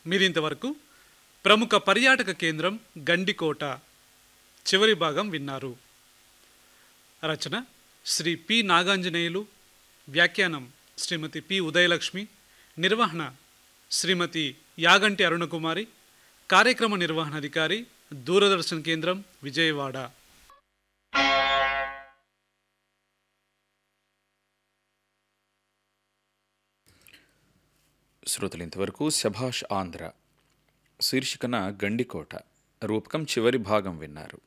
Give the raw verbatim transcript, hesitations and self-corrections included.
మీరింతవరకు ప్రముఖ పర్యాటక కేంద్రం గండికోట చివరి భాగం విన్నారు. రచన శ్రీ పి నాగాంజనేయులు, వ్యాఖ్యానం శ్రీమతి పి ఉదయలక్ష్మి, నిర్వహణ శ్రీమతి యాగంటి అరుణకుమారి, కార్యక్రమ నిర్వహణాధికారి దూరదర్శన్ కేంద్రం విజయవాడ. శ్రోతలు ఇంతవరకు శభాష్ ఆంధ్ర శీర్షికన గండికోట రూపకం చివరి భాగం విన్నారు.